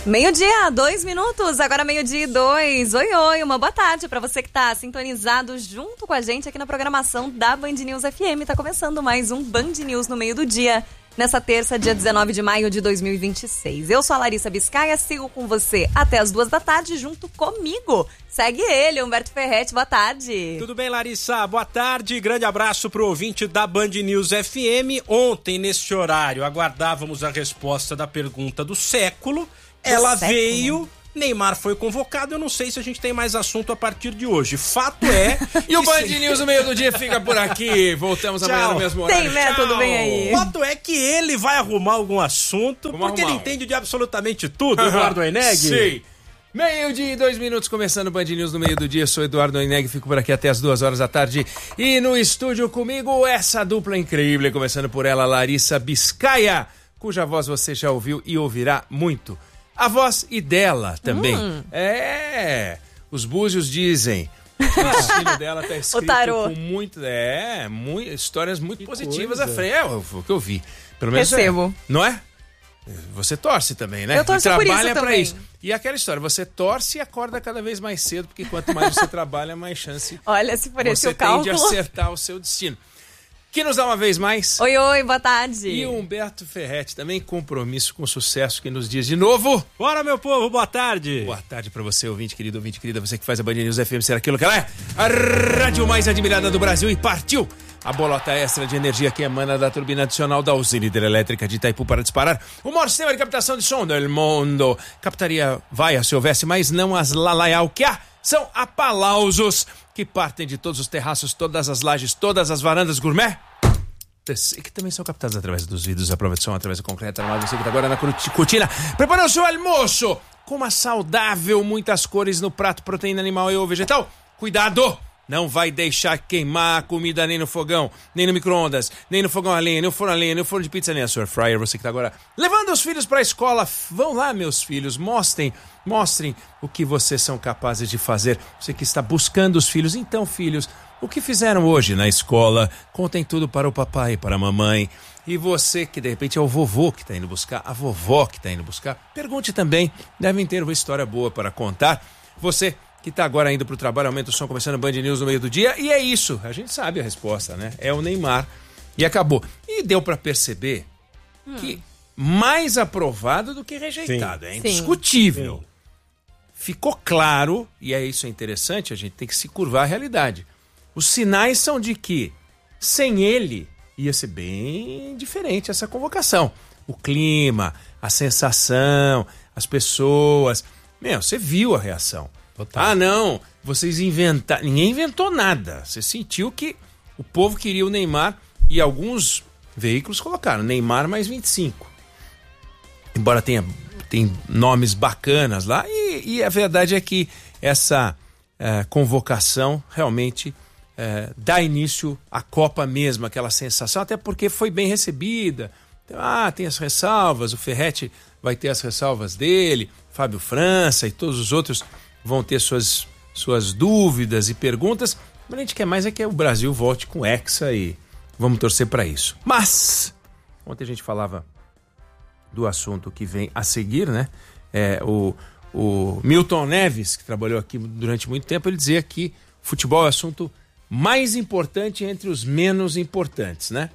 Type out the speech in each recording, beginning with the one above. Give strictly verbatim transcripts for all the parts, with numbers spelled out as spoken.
Meio-dia, dois minutos, agora meio-dia e dois. Oi, oi, uma boa tarde para você que tá sintonizado junto com a gente aqui na programação da Band News F M. Tá começando mais um Band News no meio do dia, nessa terça, dia dezenove de maio de dois mil e vinte e seis. Eu sou a Larissa Biscaia, sigo com você até as duas da tarde junto comigo. Segue ele, Humberto Ferretti, boa tarde. Tudo bem, Larissa? Boa tarde, grande abraço pro ouvinte da Band News F M. Ontem, neste horário, aguardávamos a resposta da pergunta do século. Ela século. veio, Neymar foi convocado, eu não sei se a gente tem mais assunto a partir de hoje. Fato é... E o Band se... News no meio do dia fica por aqui. Voltamos Tchau. amanhã no mesmo horário. Tem método, vem aí. Fato é que ele vai arrumar algum assunto, Vamos porque arrumar. ele entende de absolutamente tudo, Eduardo Oineg. Sim. Meio-dia e dois minutos, começando o Band News no meio do dia. Sou Eduardo Oineg, fico por aqui até as duas horas da tarde. E no estúdio comigo, essa dupla incrível, começando por ela, Larissa Biscaia, cuja voz você já ouviu e ouvirá muito. A voz e dela também. Hum. É, os búzios dizem. O destino dela tá escrito com muito, é, muito, histórias muito que positivas coisa. à frente. É o que eu vi. Pelo menos Recebo. É, não é? Você torce também, né? Eu torço e trabalha por isso pra também. isso. E aquela história, você torce e acorda cada vez mais cedo, porque quanto mais você trabalha, mais chance Olha, se for esse o você cálculo. tem de acertar o seu destino. Que nos dá uma vez mais. Oi, oi, boa tarde. E o Humberto Ferretti, também compromisso com sucesso, que nos diz de novo. Bora, meu povo, boa tarde. Boa tarde pra você, ouvinte querido, ouvinte querida, você que faz a Band News F M ser aquilo que ela é. A rádio mais admirada do Brasil, e partiu a bolota extra de energia que emana da turbina adicional da usina hidrelétrica de Itaipu para disparar o maior sistema de captação de som do mundo. Captaria vai se houvesse, mas não as lalaial que há. São aplausos que partem de todos os terraços, todas as lajes, todas as varandas gourmet, e que também são captados através dos vidros, a prova de som, através do concreto armado. Você que está agora na cortina, preparando o seu almoço com uma saudável, muitas cores no prato, proteína animal e ou vegetal. Cuidado! Não vai deixar queimar a comida nem no fogão, nem no micro-ondas, nem no fogão a lenha, nem no forno a lenha, nem no forno de pizza, nem a air fryer. Você que está agora levando os filhos para a escola, vão lá, meus filhos, mostrem, mostrem o que vocês são capazes de fazer. Você que está buscando os filhos, então, filhos, o que fizeram hoje na escola? Contem tudo para o papai e para a mamãe. E você que de repente é o vovô que está indo buscar, a vovó que está indo buscar, pergunte também, devem ter uma história boa para contar. Você que está agora indo para o trabalho, aumenta o som, começando a Band News no meio do dia, e é isso, a gente sabe a resposta, né? É o Neymar, e acabou. E deu para perceber hum. que mais aprovado do que rejeitado, Sim. é indiscutível. Sim. Ficou claro, e é isso é interessante, a gente tem que se curvar à realidade. Os sinais são de que, sem ele, ia ser bem diferente essa convocação. O clima, a sensação, as pessoas... Meu, você viu a reação. Total. Ah, não, vocês inventaram... Ninguém inventou nada. Você sentiu que o povo queria o Neymar e alguns veículos colocaram Neymar mais vinte e cinco. Embora tenha tem nomes bacanas lá. E, e a verdade é que essa é, convocação realmente é, dá início à Copa mesmo, aquela sensação, até porque foi bem recebida. Ah, tem as ressalvas, o Ferretti vai ter as ressalvas dele, Fábio França e todos os outros vão ter suas, suas dúvidas e perguntas. O que a gente quer mais é que o Brasil volte com Hexa e vamos torcer para isso. Mas, ontem a gente falava do assunto que vem a seguir, né? É, o, o Milton Neves, que trabalhou aqui durante muito tempo, ele dizia que futebol é o assunto mais importante entre os menos importantes, né?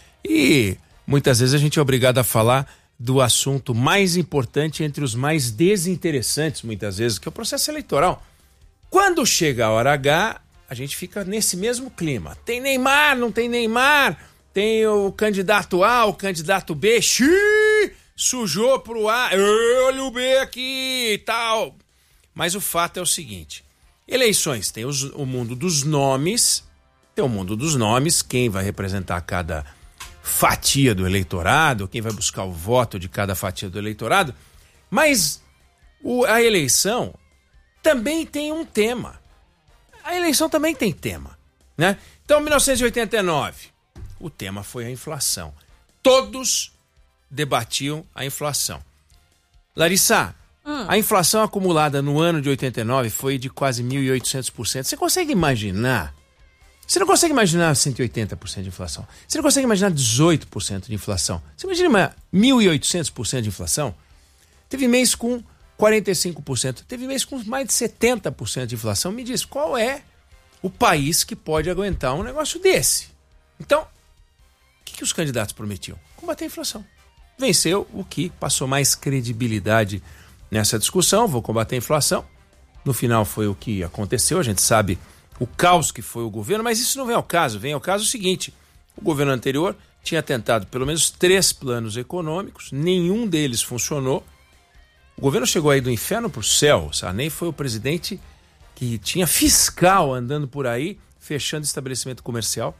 E muitas vezes a gente é obrigado a falar do assunto mais importante entre os mais desinteressantes, muitas vezes, que é o processo eleitoral. Quando chega a hora H, a gente fica nesse mesmo clima. Tem Neymar, não tem Neymar, tem o candidato A, o candidato B, xiii, sujou pro A, olha o B aqui e tal. Mas o fato é o seguinte, eleições tem os, o mundo dos nomes, tem o mundo dos nomes, quem vai representar cada fatia do eleitorado, quem vai buscar o voto de cada fatia do eleitorado, mas o, a eleição também tem um tema. A eleição também tem tema, né? Então, mil novecentos e oitenta e nove, o tema foi a inflação. Todos debatiam a inflação. Larissa, hum. a inflação acumulada no ano de oitenta e nove foi de quase mil e oitocentos por cento. Você consegue imaginar? Você não consegue imaginar cento e oitenta por cento de inflação. Você não consegue imaginar dezoito por cento de inflação. Você imagina mil e oitocentos por cento de inflação? Teve mês com quarenta e cinco por cento. Teve mês com mais de setenta por cento de inflação. Me diz, qual é o país que pode aguentar um negócio desse? Então, o que, que os candidatos prometiam? Combater a inflação. Venceu o que passou mais credibilidade nessa discussão. Vou combater a inflação. No final foi o que aconteceu. A gente sabe o caos que foi o governo, mas isso não vem ao caso. Vem ao caso o seguinte: o governo anterior tinha tentado pelo menos três planos econômicos, nenhum deles funcionou. O governo chegou aí do inferno para o céu. Sarney foi o presidente que tinha fiscal andando por aí, fechando estabelecimento comercial,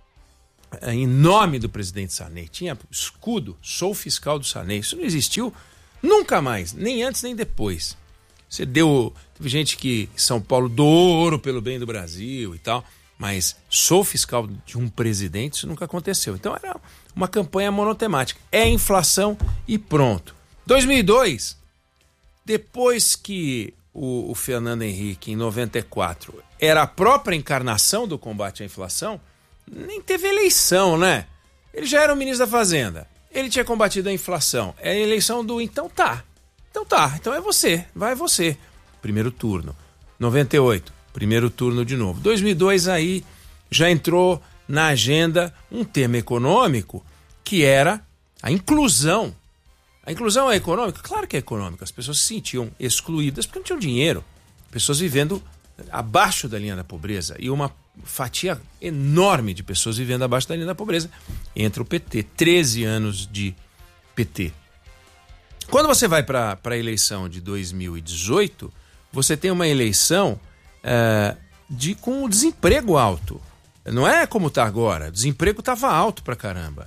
em nome do presidente Sarney. Tinha escudo, sou fiscal do Sarney. Isso não existiu nunca mais, nem antes nem depois. Você deu... Teve gente que em São Paulo doou ouro pelo bem do Brasil e tal, mas sou fiscal de um presidente, isso nunca aconteceu. Então era uma campanha monotemática. É inflação e pronto. dois mil e dois, depois que o, o Fernando Henrique, em noventa e quatro, era a própria encarnação do combate à inflação, nem teve eleição, né? Ele já era o ministro da Fazenda. Ele tinha combatido a inflação. É a eleição do então tá. Então tá, então é você, vai você. Primeiro turno. noventa e oito, primeiro turno de novo. dois mil e dois aí já entrou na agenda um tema econômico que era a inclusão. A inclusão é econômica? Claro que é econômica. As pessoas se sentiam excluídas porque não tinham dinheiro. Pessoas vivendo abaixo da linha da pobreza e uma fatia enorme de pessoas vivendo abaixo da linha da pobreza. Entra o P T, treze anos de P T. Quando você vai para a eleição de dois mil e dezoito, você tem uma eleição uh, de, com o desemprego alto. Não é como está agora. O desemprego estava alto pra caramba.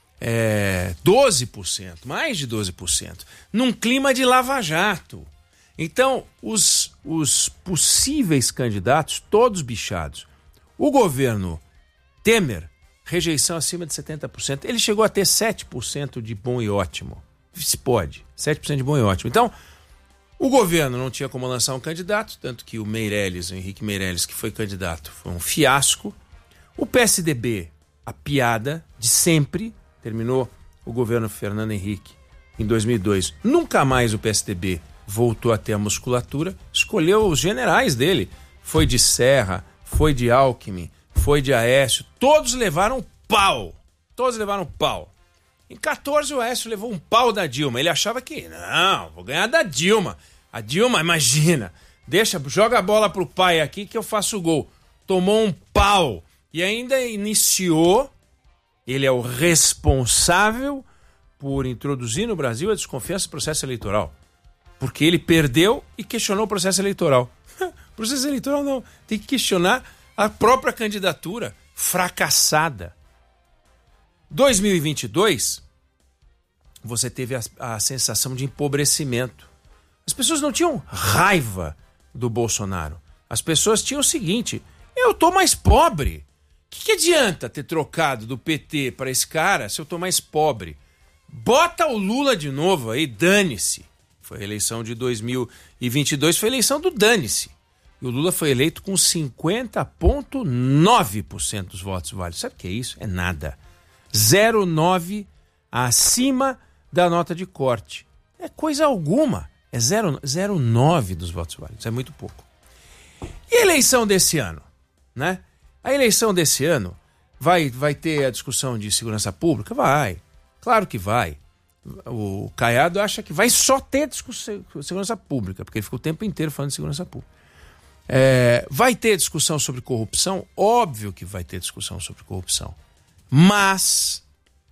É, doze por cento, mais de doze por cento. Num clima de lava-jato. Então, os, os possíveis candidatos, todos bichados. O governo Temer, rejeição acima de setenta por cento. Ele chegou a ter sete por cento de bom e ótimo. Se pode, sete por cento de bom e ótimo. Então, o governo não tinha como lançar um candidato, tanto que o Meirelles, o Henrique Meirelles, que foi candidato, foi um fiasco. O P S D B, a piada de sempre, terminou o governo Fernando Henrique em dois mil e dois. Nunca mais o P S D B voltou a ter a musculatura, escolheu os generais dele. Foi de Serra, foi de Alckmin, foi de Aécio, todos levaram pau. Todos levaram pau. Em quatorze, o Aécio levou um pau da Dilma. Ele achava que, não, vou ganhar da Dilma. A Dilma, imagina, deixa, joga a bola pro pai aqui que eu faço o gol. Tomou um pau. E ainda iniciou, ele é o responsável por introduzir no Brasil a desconfiança do processo eleitoral. Porque ele perdeu e questionou o processo eleitoral. O processo eleitoral não, tem que questionar a própria candidatura fracassada. dois mil e vinte e dois, você teve a, a sensação de empobrecimento. As pessoas não tinham raiva do Bolsonaro. As pessoas tinham o seguinte: eu tô mais pobre. O que, que adianta ter trocado do P T para esse cara se eu tô mais pobre? Bota o Lula de novo aí, dane-se. Foi a eleição de dois mil e vinte e dois, foi a eleição do dane-se. E o Lula foi eleito com cinquenta vírgula nove por cento dos votos válidos. Sabe o que é isso? É nada. zero vírgula nove acima da nota de corte. É coisa alguma. É zero vírgula nove dos votos válidos. É muito pouco. E a eleição desse ano? Né? A eleição desse ano vai, vai ter a discussão de segurança pública? Vai. Claro que vai. O Caiado acha que vai só ter discussão de segurança pública, porque ele ficou o tempo inteiro falando de segurança pública. É, vai ter discussão sobre corrupção? Óbvio que vai ter discussão sobre corrupção. Mas,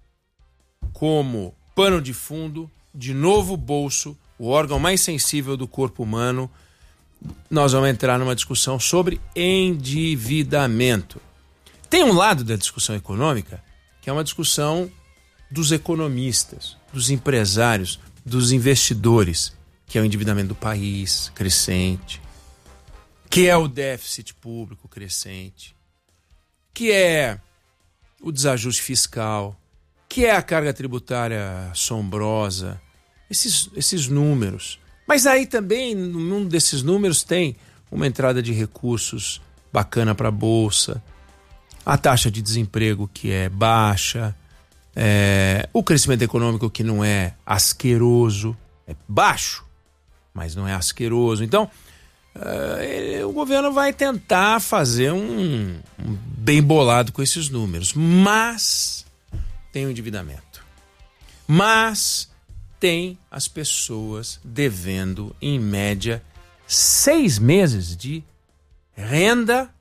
como pano de fundo, de novo bolso, o órgão mais sensível do corpo humano, nós vamos entrar numa discussão sobre endividamento. Tem um lado da discussão econômica que é uma discussão dos economistas, dos empresários, dos investidores, que é o endividamento do país crescente, que é o déficit público crescente, que é o desajuste fiscal, que é a carga tributária assombrosa, esses, esses números. Mas aí também, num desses números, tem uma entrada de recursos bacana para a Bolsa, a taxa de desemprego que é baixa, é, o crescimento econômico que não é asqueroso, é baixo, mas não é asqueroso. Então, uh, ele, o governo vai tentar fazer um, um bem bolado com esses números, mas tem o endividamento. Mas tem as pessoas devendo, em média, seis meses de renda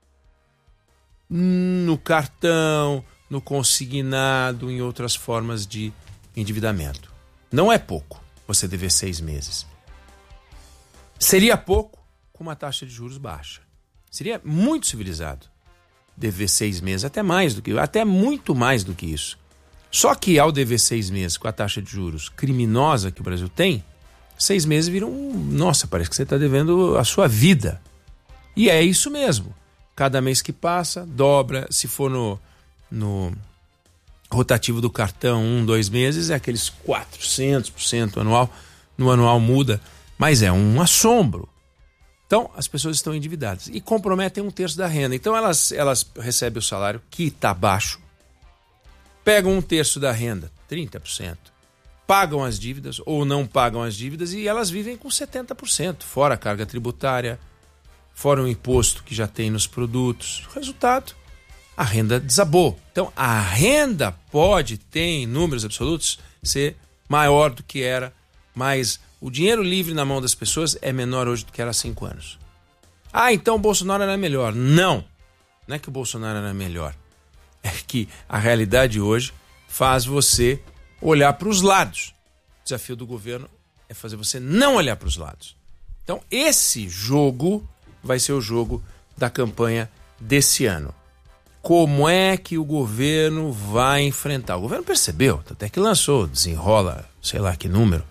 no cartão, no consignado, em outras formas de endividamento. Não é pouco você dever seis meses. Seria pouco com uma taxa de juros baixa. Seria muito civilizado dever seis meses, até mais do que, até muito mais do que isso. Só que ao dever seis meses com a taxa de juros criminosa que o Brasil tem, seis meses viram, nossa, parece que você está devendo a sua vida. E é isso mesmo. Cada mês que passa, dobra. Se for no, no rotativo do cartão, um, dois meses, é aqueles quatrocentos por cento anual. No anual muda, mas é um assombro. Então, as pessoas estão endividadas e comprometem um terço da renda. Então, elas, elas recebem o salário que está baixo, pegam um terço da renda, trinta por cento, pagam as dívidas ou não pagam as dívidas e elas vivem com setenta por cento, fora a carga tributária, fora o imposto que já tem nos produtos. Resultado, a renda desabou. Então, a renda pode ter, em números absolutos, ser maior do que era, mas o dinheiro livre na mão das pessoas é menor hoje do que era há cinco anos. Ah, então o Bolsonaro era melhor. Não, não é que o Bolsonaro era melhor. É que a realidade hoje faz você olhar para os lados. O desafio do governo é fazer você não olhar para os lados. Então, esse jogo vai ser o jogo da campanha desse ano. Como é que o governo vai enfrentar? O governo percebeu, até que lançou, desenrola, sei lá que número,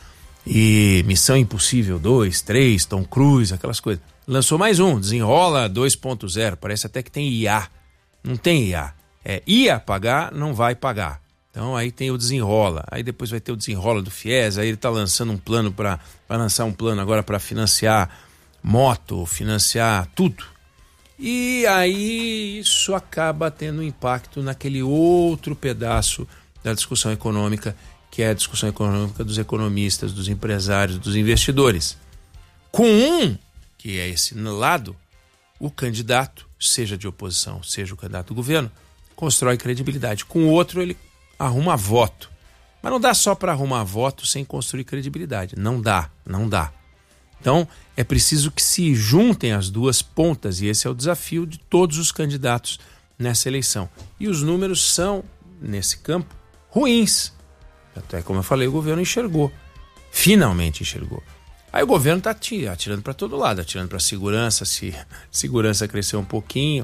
e Missão Impossível dois, três, Tom Cruise, aquelas coisas. Lançou mais um, desenrola dois ponto zero, parece até que tem I A. Não tem I A. É, ia pagar, não vai pagar. Então aí tem o desenrola, aí depois vai ter o desenrola do FIES, aí ele está lançando um plano para, vai lançar um plano agora para financiar moto, financiar tudo. E aí isso acaba tendo um impacto naquele outro pedaço da discussão econômica, que é a discussão econômica dos economistas, dos empresários, dos investidores. Com um, que é esse lado, o candidato, seja de oposição, seja o candidato do governo, constrói credibilidade. Com o outro, ele arruma voto. Mas não dá só para arrumar voto sem construir credibilidade. Não dá, não dá. Então, é preciso que se juntem as duas pontas, e esse é o desafio de todos os candidatos nessa eleição. E os números são, nesse campo, ruins. Até como eu falei, o governo enxergou. Finalmente enxergou. Aí o governo está atirando para todo lado, atirando para a segurança, se segurança cresceu um pouquinho,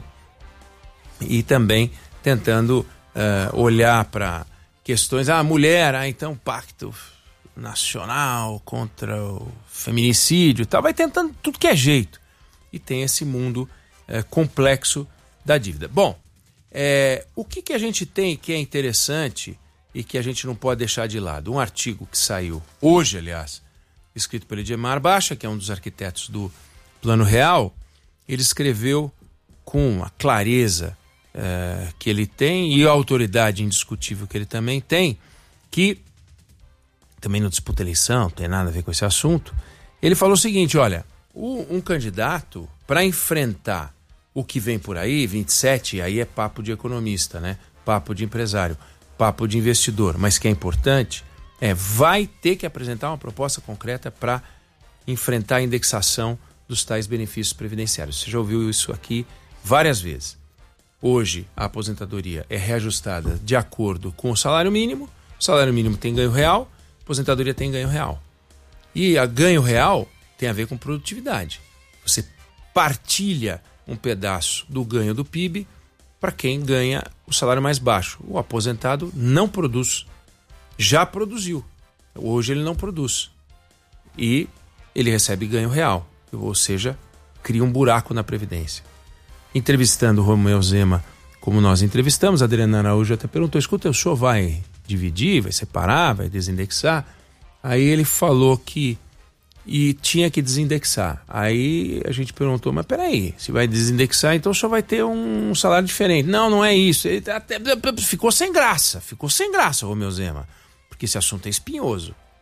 e também tentando uh, olhar para questões, ah, mulher, ah, então pacto nacional contra o feminicídio e tal, vai tentando tudo que é jeito. E tem esse mundo uh, complexo da dívida. Bom, é, o que, que a gente tem que é interessante e que a gente não pode deixar de lado? Um artigo que saiu hoje, aliás, escrito pelo Edmar Baixa, que é um dos arquitetos do Plano Real. Ele escreveu com a clareza é, que ele tem e a autoridade indiscutível que ele também tem, que também não disputa eleição, não tem nada a ver com esse assunto. Ele falou o seguinte, olha, o, um candidato, para enfrentar o que vem por aí, vinte e sete, aí é papo de economista, né? Papo de empresário, papo de investidor, mas que é importante, é, vai ter que apresentar uma proposta concreta para enfrentar a indexação dos tais benefícios previdenciários. Você já ouviu isso aqui várias vezes. Hoje, a aposentadoria é reajustada de acordo com o salário mínimo, o salário mínimo tem ganho real, a aposentadoria tem ganho real. E a ganho real tem a ver com produtividade. Você partilha um pedaço do ganho do P I B para quem ganha o salário mais baixo. O aposentado não produz. Já produziu. Hoje ele não produz. E ele recebe ganho real. Ou seja, cria um buraco na Previdência. Entrevistando o Romeu Zema, como nós entrevistamos, a Adriana Araújo até perguntou, escuta, o senhor vai dividir, vai separar, vai desindexar? Aí ele falou que e tinha que desindexar. Aí a gente perguntou, mas peraí, se vai desindexar, então só vai ter um salário diferente. Não, não é isso. Ele até ficou sem graça, ficou sem graça, Romeu Zema, porque esse assunto é espinhoso.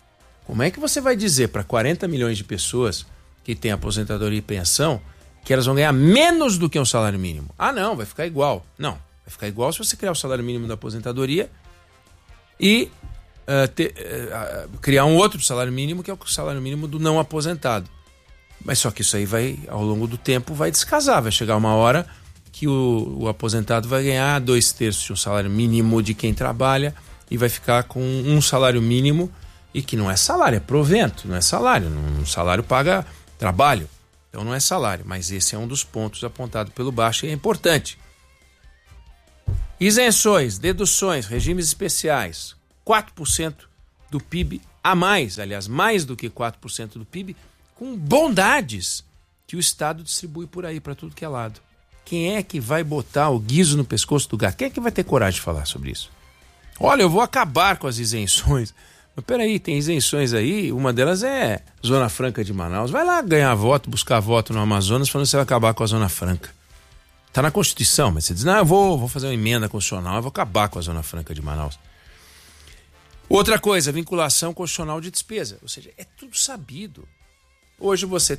Como é que você vai dizer para quarenta milhões de pessoas que têm aposentadoria e pensão que elas vão ganhar menos do que um salário mínimo? Ah, não, vai ficar igual. Não, vai ficar igual se você criar o salário mínimo da aposentadoria e uh, ter, uh, criar um outro salário mínimo, que é o salário mínimo do não aposentado. Mas só que isso aí vai, ao longo do tempo, vai descasar. Vai chegar uma hora que o, o aposentado vai ganhar dois terços de um salário mínimo de quem trabalha e vai ficar com um salário mínimo, e que não é salário, é provento, não é salário. Um salário paga trabalho, então não é salário. Mas esse é um dos pontos apontados pelo Baixa e é importante. Isenções, deduções, regimes especiais, quatro por cento do P I B a mais, aliás, mais do que quatro por cento do P I B, com bondades que o Estado distribui por aí, para tudo que é lado. Quem é que vai botar o guiso no pescoço do gato? Quem é que vai ter coragem de falar sobre isso? Olha, eu vou acabar com as isenções. Mas peraí, tem isenções aí, uma delas é Zona Franca de Manaus. Vai lá ganhar voto, buscar voto no Amazonas, falando que você vai acabar com a Zona Franca. Está na Constituição, mas você diz, não, eu vou, vou fazer uma emenda constitucional, eu vou acabar com a Zona Franca de Manaus. Outra coisa, vinculação constitucional de despesa. Ou seja, é tudo sabido. Hoje você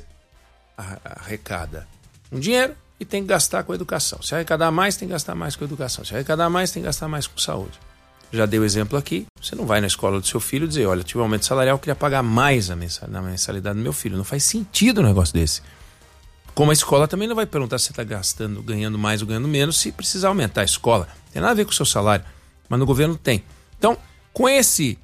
arrecada um dinheiro e tem que gastar com a educação. Se arrecadar mais, tem que gastar mais com a educação. Se arrecadar mais, tem que gastar mais com saúde. Já dei o exemplo aqui, você não vai na escola do seu filho dizer, olha, tive um aumento salarial, eu queria pagar mais a mensal, na mensalidade do meu filho. Não faz sentido um negócio desse. Como a escola também não vai perguntar se você está gastando, ganhando mais ou ganhando menos, se precisar aumentar a escola. Tem nada a ver com o seu salário, mas no governo tem. Então, com esse,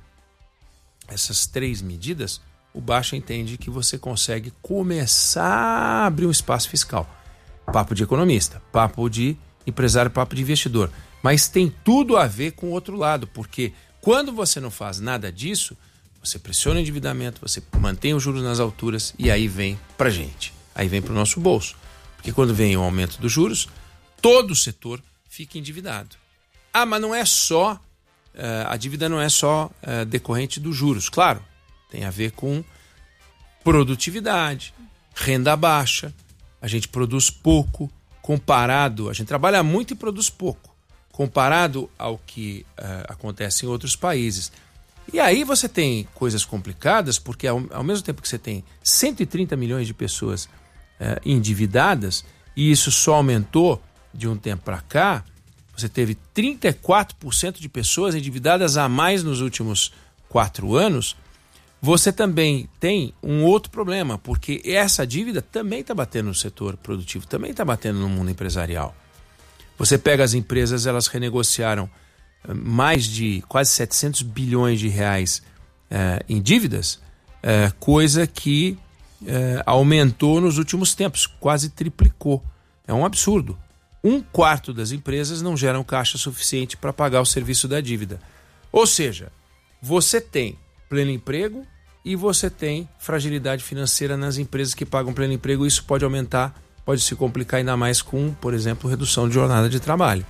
essas três medidas, o Baixa entende que você consegue começar a abrir um espaço fiscal. Papo de economista, papo de empresário, papo de investidor. Mas tem tudo a ver com o outro lado, porque quando você não faz nada disso, você pressiona o endividamento, você mantém os juros nas alturas e aí vem pra gente, aí vem pro nosso bolso. Porque quando vem o aumento dos juros, todo o setor fica endividado. Ah, mas não é só, uh, a dívida não é só uh, decorrente dos juros, claro, tem a ver com produtividade, renda baixa, a gente produz pouco, comparado, a gente trabalha muito e produz pouco, comparado ao que uh, acontece em outros países. E aí você tem coisas complicadas, porque ao, ao mesmo tempo que você tem cento e trinta milhões de pessoas uh, endividadas, e isso só aumentou de um tempo para cá, você teve trinta e quatro por cento de pessoas endividadas a mais nos últimos quatro anos, você também tem um outro problema, porque essa dívida também está batendo no setor produtivo, também está batendo no mundo empresarial. Você pega as empresas, elas renegociaram mais de quase setecentos bilhões de reais eh, em dívidas, eh, coisa que eh, aumentou nos últimos tempos, quase triplicou. É um absurdo. Um quarto das empresas não geram caixa suficiente para pagar o serviço da dívida. Ou seja, você tem pleno emprego e você tem fragilidade financeira nas empresas que pagam pleno emprego. Isso pode aumentar, pode se complicar ainda mais com, por exemplo, redução de jornada de trabalho.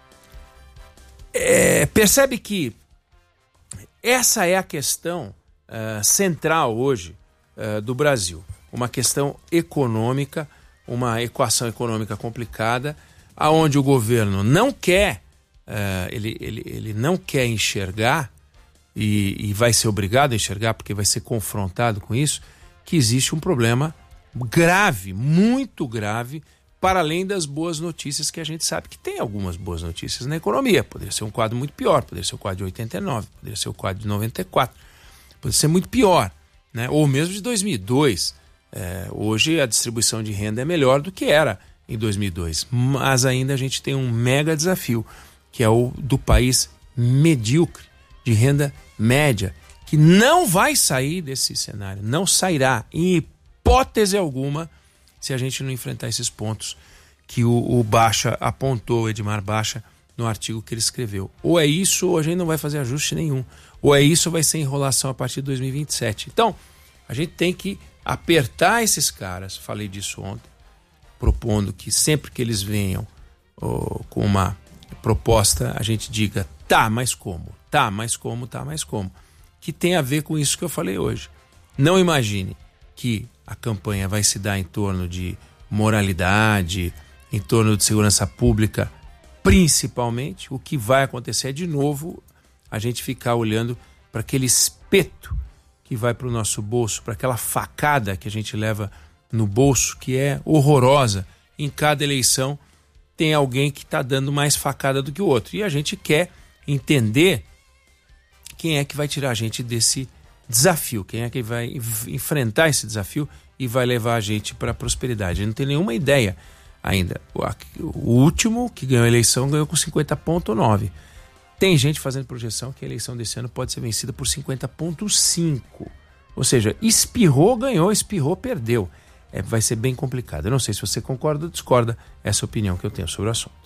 É, percebe que essa é a questão uh, central hoje uh, do Brasil. Uma questão econômica, uma equação econômica complicada, aonde o governo não quer, uh, ele, ele, ele não quer enxergar e, e vai ser obrigado a enxergar, porque vai ser confrontado com isso, que existe um problema grave, muito grave, para além das boas notícias, que a gente sabe que tem algumas boas notícias na economia. Poderia ser um quadro muito pior, poderia ser o quadro de oitenta e nove, poderia ser o quadro de noventa e quatro, poderia ser muito pior, né? Ou mesmo de dois mil e dois. É, hoje a distribuição de renda é melhor do que era em dois mil e dois, mas ainda a gente tem um mega desafio, que é o do país medíocre, de renda média, que não vai sair desse cenário, não sairá em hipótese alguma, se a gente não enfrentar esses pontos que o, o Baixa apontou, o Edmar Baixa, no artigo que ele escreveu. Ou é isso, ou a gente não vai fazer ajuste nenhum. Ou é isso, ou vai ser enrolação a partir de dois mil e vinte e sete. Então, a gente tem que apertar esses caras, falei disso ontem, propondo que sempre que eles venham oh, com uma proposta, a gente diga, tá, mas como? Tá, mas como? Tá, mas como? Que tem a ver com isso que eu falei hoje. Não imagine que a campanha vai se dar em torno de moralidade, em torno de segurança pública, principalmente. O que vai acontecer é, de novo, a gente ficar olhando para aquele espeto que vai para o nosso bolso, para aquela facada que a gente leva no bolso, que é horrorosa. Em cada eleição tem alguém que está dando mais facada do que o outro. E a gente quer entender quem é que vai tirar a gente desse desafio, quem é que vai enfrentar esse desafio e vai levar a gente para a prosperidade. A gente não tem nenhuma ideia ainda. O último que ganhou a eleição ganhou com cinquenta vírgula nove. Tem gente fazendo projeção que a eleição desse ano pode ser vencida por cinquenta vírgula cinco. Ou seja, espirrou, ganhou, espirrou, perdeu. É, vai ser bem complicado. Eu não sei se você concorda ou discorda. Essa é a opinião que eu tenho sobre o assunto.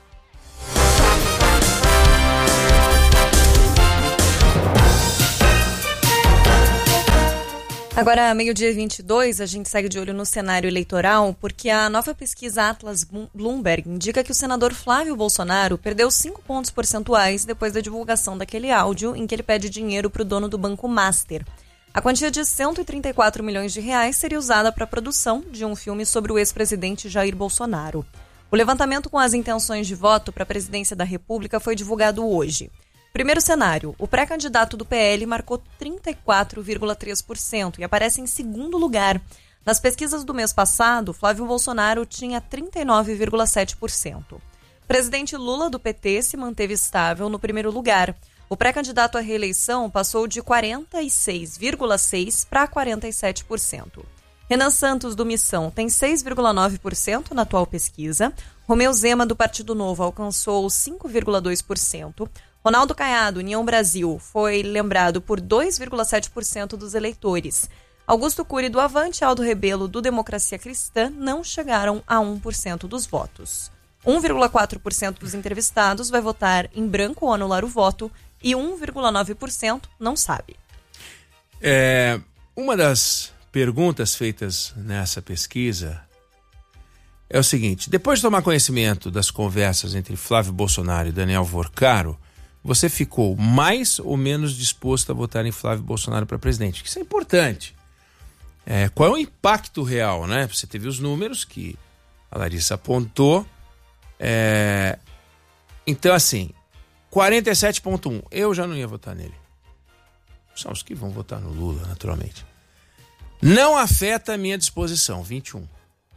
Agora, meio-dia e vinte e dois, a gente segue de olho no cenário eleitoral, porque a nova pesquisa Atlas Bloomberg indica que o senador Flávio Bolsonaro perdeu cinco pontos percentuais depois da divulgação daquele áudio em que ele pede dinheiro para o dono do Banco Master. A quantia de cento e trinta e quatro milhões de reais seria usada para a produção de um filme sobre o ex-presidente Jair Bolsonaro. O levantamento com as intenções de voto para a presidência da República foi divulgado hoje. Primeiro cenário, o pré-candidato do P L marcou trinta e quatro vírgula três por cento e aparece em segundo lugar. Nas pesquisas do mês passado, Flávio Bolsonaro tinha trinta e nove vírgula sete por cento. O presidente Lula do P T se manteve estável no primeiro lugar. O pré-candidato à reeleição passou de quarenta e seis vírgula seis por cento para quarenta e sete por cento. Renan Santos, do Missão, tem seis vírgula nove por cento na atual pesquisa. Romeu Zema, do Partido Novo, alcançou cinco vírgula dois por cento. Ronaldo Caiado, União Brasil, foi lembrado por dois vírgula sete por cento dos eleitores. Augusto Cury, do Avante, e Aldo Rebelo, do Democracia Cristã, não chegaram a um por cento dos votos. um vírgula quatro por cento dos entrevistados vai votar em branco ou anular o voto e um vírgula nove por cento não sabe. É, uma das perguntas feitas nessa pesquisa é o seguinte: depois de tomar conhecimento das conversas entre Flávio Bolsonaro e Daniel Vorcaro, você ficou mais ou menos disposto a votar em Flávio Bolsonaro para presidente? Isso é importante. É, qual é o impacto real, né? Você teve os números que a Larissa apontou. É, então, assim, quarenta e sete vírgula um. Eu já não ia votar nele. São os que vão votar no Lula, naturalmente. Não afeta a minha disposição, vinte e um.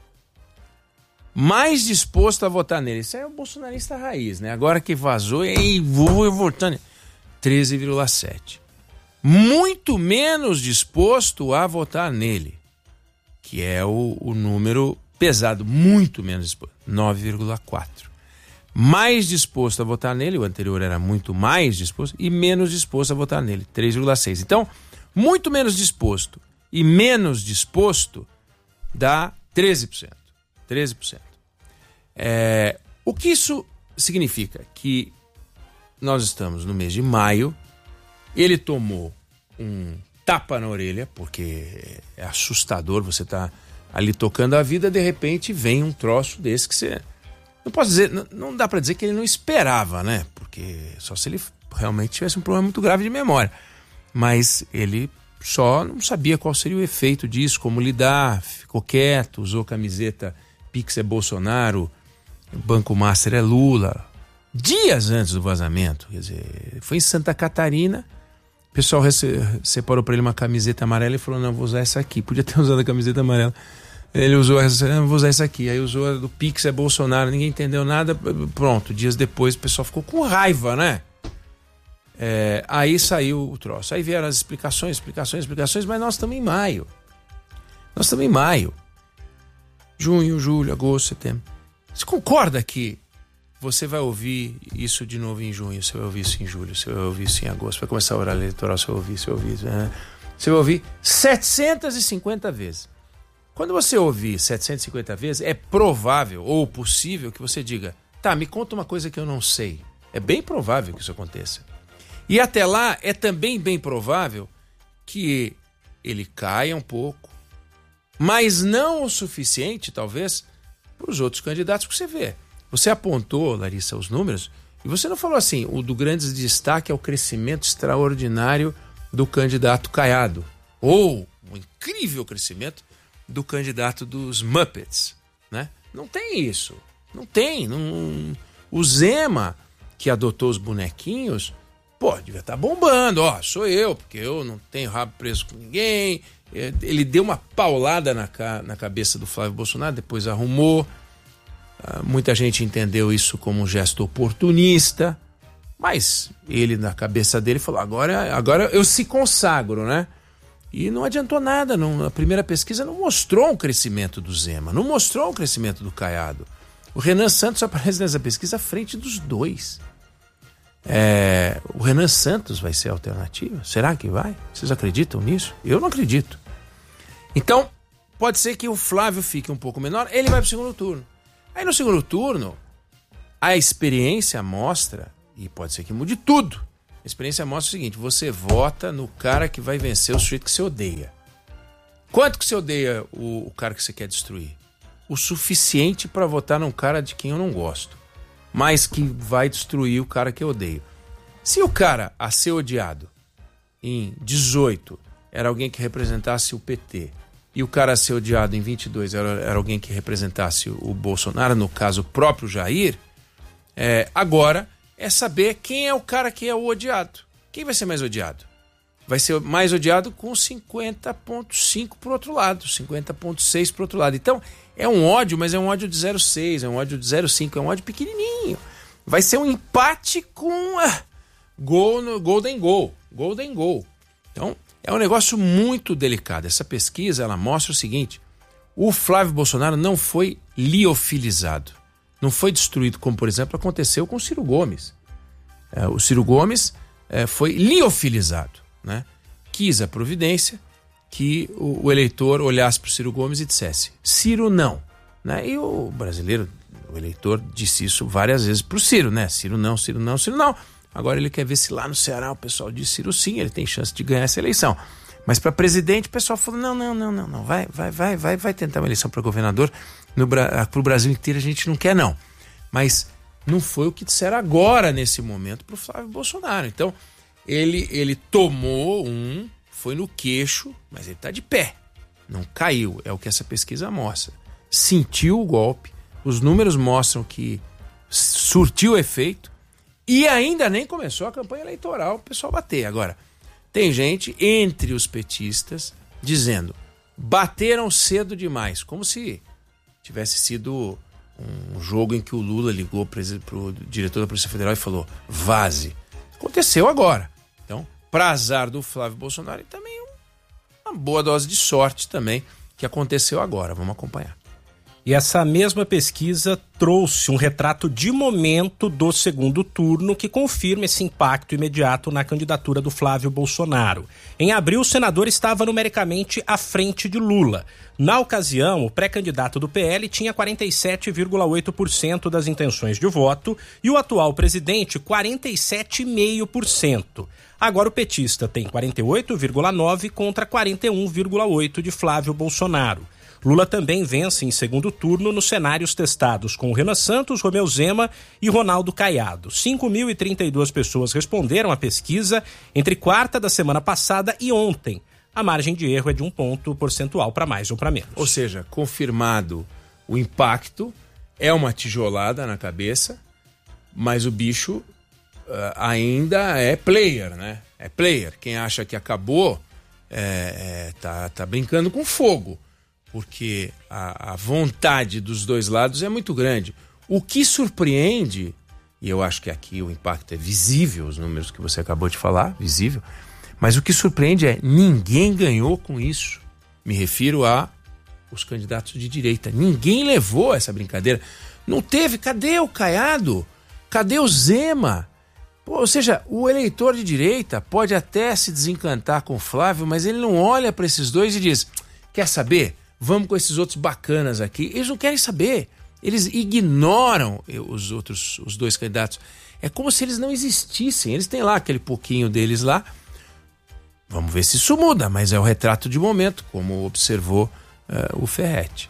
Mais disposto a votar nele. Isso é o bolsonarista raiz, né? Agora que vazou, ei, vou votar nele. treze vírgula sete. Muito menos disposto a votar nele, que é o, o número pesado, muito menos disposto, nove vírgula quatro. Mais disposto a votar nele, o anterior era muito mais disposto, e menos disposto a votar nele, três vírgula seis. Então, muito menos disposto e menos disposto dá treze por cento. treze por cento. É, o que isso significa? Que nós estamos no mês de maio, ele tomou um tapa na orelha, porque é assustador, você tá ali tocando a vida, de repente vem um troço desse que você... Não posso dizer, não, não dá para dizer que ele não esperava, né? Porque só se ele realmente tivesse um problema muito grave de memória. Mas ele só não sabia qual seria o efeito disso, como lidar, ficou quieto, usou camiseta Pix é Bolsonaro, Banco Master é Lula. Dias antes do vazamento, quer dizer, foi em Santa Catarina, o pessoal rece- separou para ele uma camiseta amarela e falou, não, vou usar essa aqui. Podia ter usado a camiseta amarela. Ele usou essa, não, vou usar essa aqui. Aí usou a do Pix é Bolsonaro, ninguém entendeu nada. Pronto, dias depois o pessoal ficou com raiva, né? É, aí saiu o troço. Aí vieram as explicações, explicações, explicações, mas nós estamos em maio. Nós estamos em maio. Junho, julho, agosto, setembro. Você concorda que você vai ouvir isso de novo em junho, você vai ouvir isso em julho, você vai ouvir isso em agosto, vai começar a horário eleitoral, você vai ouvir, você vai ouvir isso, né? Você vai ouvir setecentas e cinquenta vezes. Quando você ouvir setecentas e cinquenta vezes, é provável ou possível que você diga, tá, me conta uma coisa que eu não sei. É bem provável que isso aconteça. E até lá, é também bem provável que ele caia um pouco, mas não o suficiente, talvez, para os outros candidatos que você vê. Você apontou, Larissa, os números, e você não falou assim, o do grande destaque é o crescimento extraordinário do candidato Caiado, ou o incrível crescimento do candidato dos Muppets, né? Não tem isso, não tem. Não... O Zema, que adotou os bonequinhos, Pô, devia estar bombando, ó, sou eu, porque eu não tenho rabo preso com ninguém. Ele deu uma paulada na, ca- na cabeça do Flávio Bolsonaro, depois arrumou. Uh, muita gente entendeu isso como um gesto oportunista, mas ele, na cabeça dele, falou, agora, agora eu se consagro, né? E não adiantou nada, não, a primeira pesquisa não mostrou um crescimento do Zema, não mostrou um crescimento do Caiado. O Renan Santos aparece nessa pesquisa à frente dos dois. É, o Renan Santos vai ser a alternativa? Será que vai? Vocês acreditam nisso? Eu não acredito. Então, pode ser que o Flávio fique um pouco menor, ele vai para o segundo turno. Aí no segundo turno, a experiência mostra, e pode ser que mude tudo, a experiência mostra o seguinte, você vota no cara que vai vencer o sujeito que você odeia. Quanto que você odeia o, o cara que você quer destruir? O suficiente para votar num cara de quem eu não gosto, mas que vai destruir o cara que eu odeio. Se o cara a ser odiado em dezoito era alguém que representasse o P T e o cara a ser odiado em vinte e dois era, era alguém que representasse o, o Bolsonaro, no caso o próprio Jair, é, agora é saber quem é o cara que é o odiado. Quem vai ser mais odiado? Vai ser mais odiado com cinquenta vírgula cinco para o outro lado, cinquenta vírgula seis para o outro lado. Então, é um ódio, mas é um ódio de zero vírgula seis, é um ódio de zero vírgula cinco, é um ódio pequenininho. Vai ser um empate com ah, gol no golden goal, golden goal. Então, é um negócio muito delicado. Essa pesquisa, ela mostra o seguinte, o Flávio Bolsonaro não foi liofilizado, não foi destruído, como, por exemplo, aconteceu com o Ciro Gomes. É, o Ciro Gomes é, foi liofilizado, né? Quis a providência que o, o eleitor olhasse para o Ciro Gomes e dissesse, Ciro não, né? E o brasileiro, o eleitor disse isso várias vezes para o Ciro, né? Ciro não, Ciro não, Ciro não. Agora ele quer ver se lá no Ceará o pessoal diz Ciro sim, ele tem chance de ganhar essa eleição. Mas para presidente o pessoal falou, não, não, não, não, não, vai, vai, vai, vai, vai tentar uma eleição para governador, para o Brasil inteiro a gente não quer não. Mas não foi o que disseram agora nesse momento para o Flávio Bolsonaro. Então, Ele, ele tomou um, foi no queixo, mas ele está de pé. Não caiu, é o que essa pesquisa mostra. Sentiu o golpe, os números mostram que surtiu efeito e ainda nem começou a campanha eleitoral, o pessoal bater. Agora, tem gente entre os petistas dizendo, bateram cedo demais, como se tivesse sido um jogo em que o Lula ligou para o diretor da Polícia Federal e falou, vaze. Aconteceu agora. Então, para azar do Flávio Bolsonaro, e também uma boa dose de sorte também, que aconteceu agora. Vamos acompanhar. E essa mesma pesquisa trouxe um retrato de momento do segundo turno que confirma esse impacto imediato na candidatura do Flávio Bolsonaro. Em abril, o senador estava numericamente à frente de Lula. Na ocasião, o pré-candidato do P L tinha quarenta e sete vírgula oito por cento das intenções de voto e o atual presidente quarenta e sete vírgula cinco por cento. Agora o petista tem quarenta e oito vírgula nove por cento contra quarenta e um vírgula oito por cento de Flávio Bolsonaro. Lula também vence em segundo turno nos cenários testados com Renan Santos, Romeu Zema e Ronaldo Caiado. cinco mil e trinta e duas pessoas responderam à pesquisa entre quarta da semana passada e ontem. A margem de erro é de um ponto percentual para mais ou para menos. Ou seja, confirmado o impacto, é uma tijolada na cabeça, mas o bicho uh, ainda é player, né? É player. Quem acha que acabou é, é, tá, tá brincando com fogo. Porque a, a vontade dos dois lados é muito grande. O que surpreende, e eu acho que aqui o impacto é visível, os números que você acabou de falar, visível, mas o que surpreende é ninguém ganhou com isso. Me refiro a os candidatos de direita. Ninguém levou essa brincadeira. Não teve, cadê o Caiado? Cadê o Zema? Pô, ou seja, o eleitor de direita pode até se desencantar com o Flávio, mas ele não olha para esses dois e diz, quer saber? Vamos com esses outros bacanas aqui. Eles não querem saber. Eles ignoram os outros, os dois candidatos. É como se eles não existissem. Eles têm lá aquele pouquinho deles lá. Vamos ver se isso muda, mas é o retrato de momento, como observou uh, o Ferretti.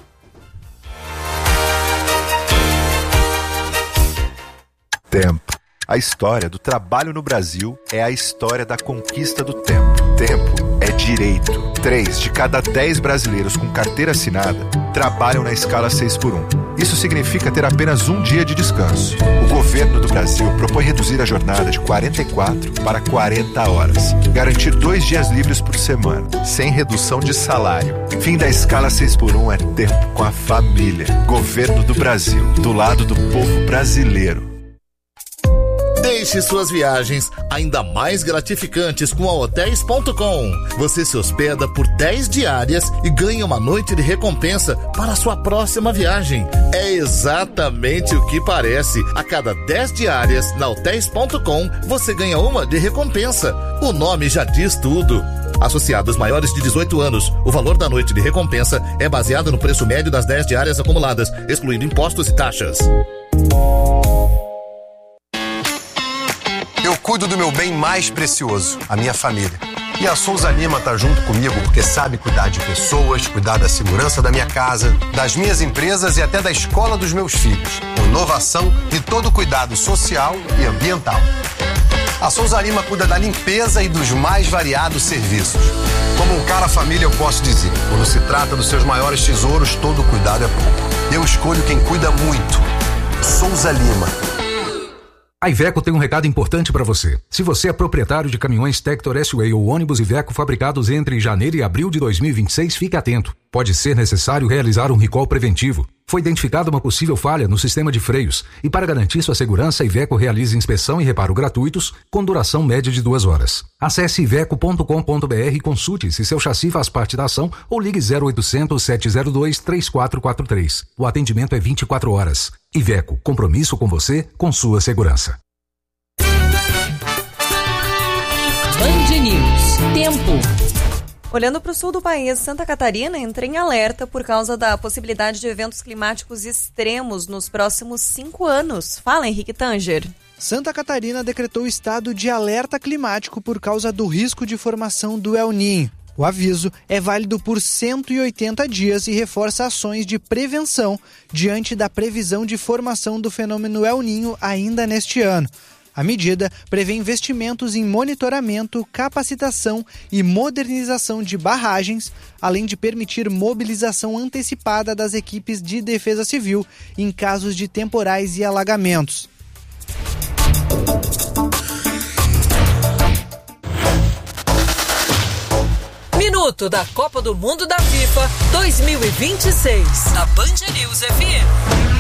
Tempo. A história do trabalho no Brasil é a história da conquista do tempo. Tempo é direito. Três de cada dez brasileiros com carteira assinada trabalham na escala seis por um. Isso significa ter apenas um dia de descanso. O governo do Brasil propõe reduzir a jornada de quarenta e quatro para quarenta horas. Garantir dois dias livres por semana, sem redução de salário. Fim da escala seis por um é tempo com a família. Governo do Brasil, do lado do povo brasileiro. Deixe suas viagens ainda mais gratificantes com a hotéis ponto com. Você se hospeda por dez diárias e ganha uma noite de recompensa para a sua próxima viagem. É exatamente o que parece. A cada dez diárias na hotéis ponto com, você ganha uma de recompensa. O nome já diz tudo. Associados maiores de dezoito anos, o valor da noite de recompensa é baseado no preço médio das dez diárias acumuladas, excluindo impostos e taxas. Eu cuido do meu bem mais precioso, a minha família. E a Souza Lima tá junto comigo porque sabe cuidar de pessoas, cuidar da segurança da minha casa, das minhas empresas e até da escola dos meus filhos. Com inovação e todo o cuidado social e ambiental. A Souza Lima cuida da limpeza e dos mais variados serviços. Como um cara família, eu posso dizer, quando se trata dos seus maiores tesouros, todo cuidado é pouco. Eu escolho quem cuida muito. Souza Lima. A Iveco tem um recado importante para você. Se você é proprietário de caminhões Tector S-Way ou ônibus Iveco fabricados entre janeiro e abril de dois mil e vinte e seis, fique atento. Pode ser necessário realizar um recall preventivo. Foi identificada uma possível falha no sistema de freios e, para garantir sua segurança, a Iveco realiza inspeção e reparo gratuitos com duração média de duas horas. Acesse iveco ponto com ponto br e consulte se seu chassi faz parte da ação ou ligue zero oitocentos, sete zero dois, três quatro quatro três. O atendimento é vinte e quatro horas. Iveco, compromisso com você, com sua segurança. Band News. Tempo. Olhando para o sul do país, Santa Catarina entra em alerta por causa da possibilidade de eventos climáticos extremos nos próximos cinco anos. Fala, Henrique Tanger. Santa Catarina decretou estado de alerta climático por causa do risco de formação do El Niño. O aviso é válido por cento e oitenta dias e reforça ações de prevenção diante da previsão de formação do fenômeno El Niño ainda neste ano. A medida prevê investimentos em monitoramento, capacitação e modernização de barragens, além de permitir mobilização antecipada das equipes de defesa civil em casos de temporais e alagamentos. Minuto da Copa do Mundo da FIFA dois mil e vinte e seis, na Band News F M.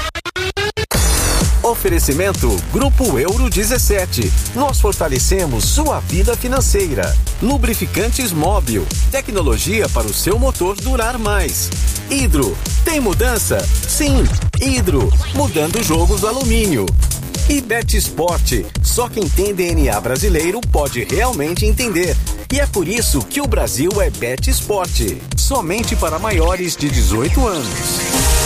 Oferecimento Grupo Euro dezessete. Nós fortalecemos sua vida financeira. Lubrificantes Móbil. Tecnologia para o seu motor durar mais. Hidro. Tem mudança? Sim. Hidro. Mudando o jogo do alumínio. E Bet Sport. Só quem tem D N A brasileiro pode realmente entender. E é por isso que o Brasil é Bet Sport. Somente para maiores de dezoito anos.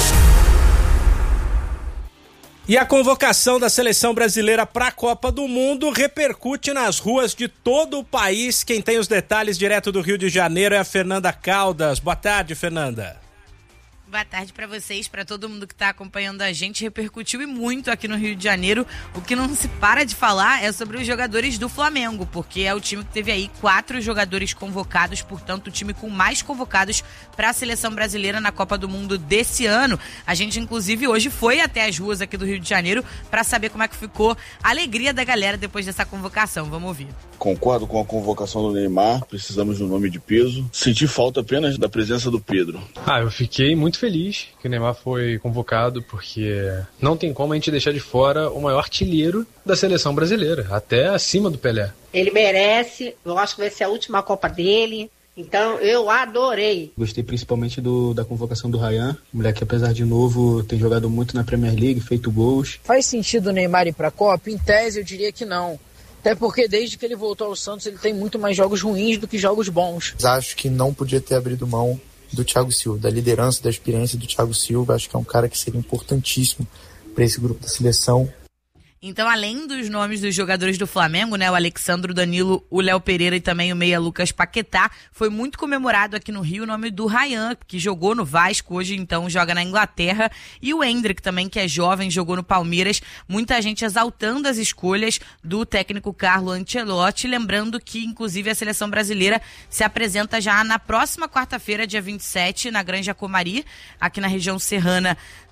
E a convocação da seleção brasileira para a Copa do Mundo repercute nas ruas de todo o país. Quem tem os detalhes direto do Rio de Janeiro é a Fernanda Caldas. Boa tarde, Fernanda. Boa tarde para vocês, para todo mundo que está acompanhando a gente. Repercutiu e muito aqui no Rio de Janeiro. O que não se para de falar é sobre os jogadores do Flamengo, porque é o time que teve aí quatro jogadores convocados, portanto o time com mais convocados para a seleção brasileira na Copa do Mundo desse ano. A gente inclusive hoje foi até as ruas aqui do Rio de Janeiro para saber como é que ficou a alegria da galera depois dessa convocação. Vamos ouvir. Concordo com a convocação do Neymar, precisamos de um nome de peso. Senti falta apenas da presença do Pedro. Ah, eu fiquei muito feliz que o Neymar foi convocado, porque não tem como a gente deixar de fora o maior artilheiro da seleção brasileira, até acima do Pelé. Ele merece, eu acho que vai ser a última Copa dele, então eu adorei. Gostei principalmente do, da convocação do Ryan, moleque apesar de novo tem jogado muito na Premier League, feito gols. Faz sentido o Neymar ir pra Copa? Em tese eu diria que não. Até porque desde que ele voltou ao Santos ele tem muito mais jogos ruins do que jogos bons. Acho que não podia ter abrido mão do Thiago Silva, da liderança, da experiência do Thiago Silva. Acho que é um cara que seria importantíssimo para esse grupo da seleção. Então, além dos nomes dos jogadores do Flamengo, né, o Alexandro, Danilo, o Léo Pereira e também o meia Lucas Paquetá, foi muito comemorado aqui no Rio o nome do Ryan, que jogou no Vasco, hoje então joga na Inglaterra, e o Endrick também, que é jovem, jogou no Palmeiras. Muita gente exaltando as escolhas do técnico Carlo Ancelotti, lembrando que inclusive a seleção brasileira se apresenta já na próxima quarta-feira, dia vinte e sete, na Granja Comari, aqui na região serrana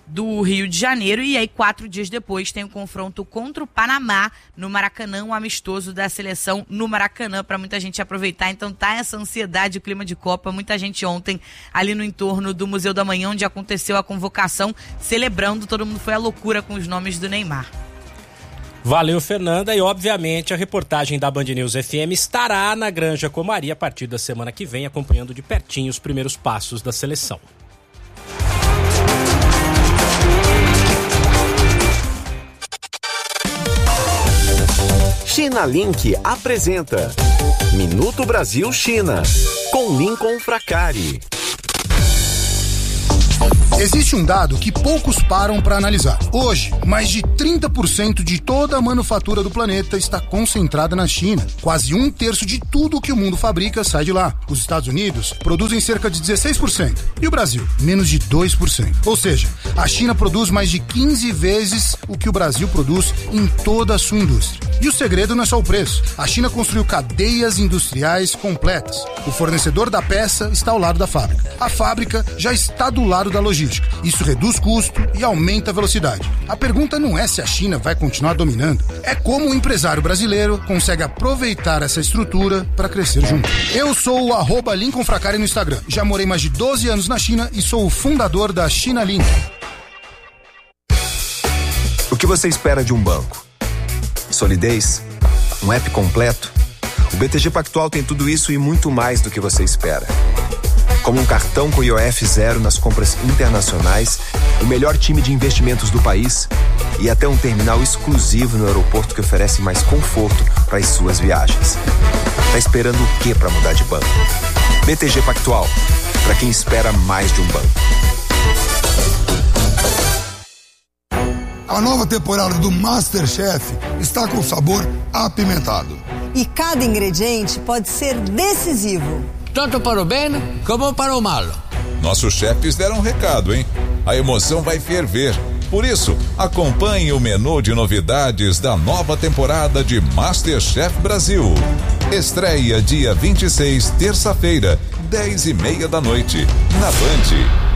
do Rio de Janeiro, e aí quatro dias depois tem o confronto contra o Panamá no Maracanã, um amistoso da seleção no Maracanã para muita gente aproveitar. Então tá essa ansiedade, o clima de Copa, muita gente ontem ali no entorno do Museu da Manhã, onde aconteceu a convocação, celebrando, todo mundo foi à loucura com os nomes do Neymar. Valeu, Fernanda, e obviamente a reportagem da Band News F M estará na Granja Comari a partir da semana que vem, acompanhando de pertinho os primeiros passos da seleção. China Link apresenta Minuto Brasil China, com Lincoln Fracari. Existe um dado que poucos param para analisar. Hoje, mais de trinta por cento de toda a manufatura do planeta está concentrada na China. Quase um terço de tudo que o mundo fabrica sai de lá. Os Estados Unidos produzem cerca de dezesseis por cento e o Brasil, menos de dois por cento. Ou seja, a China produz mais de quinze vezes o que o Brasil produz em toda a sua indústria. E o segredo não é só o preço. A China construiu cadeias industriais completas. O fornecedor da peça está ao lado da fábrica. A fábrica já está do lado da logística. Isso reduz custo e aumenta a velocidade. A pergunta não é se a China vai continuar dominando, é como o empresário brasileiro consegue aproveitar essa estrutura para crescer junto. Eu sou o arroba Lincoln Fracari no Instagram. Já morei mais de doze anos na China e sou o fundador da China Link. O que você espera de um banco? Solidez? Um app completo? O B T G Pactual tem tudo isso e muito mais do que você espera. Como um cartão com I O F zero nas compras internacionais, o melhor time de investimentos do país e até um terminal exclusivo no aeroporto que oferece mais conforto para as suas viagens. Tá esperando o que para mudar de banco? B T G Pactual, para quem espera mais de um banco. A nova temporada do MasterChef está com sabor apimentado. E cada ingrediente pode ser decisivo. Tanto para o bem como para o mal. Nossos chefes deram um recado, hein? A emoção vai ferver. Por isso, acompanhe o menu de novidades da nova temporada de MasterChef Brasil. Estreia dia vinte e seis, terça-feira, dez e meia da noite, na Band.